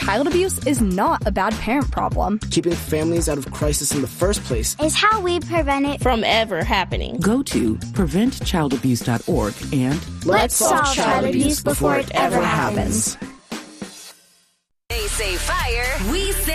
child abuse is not a bad parent problem. Keeping families out of crisis in the first place is how we prevent it from ever happening. Go to preventchildabuse.org and let's solve child abuse before it ever happens. They say fire, we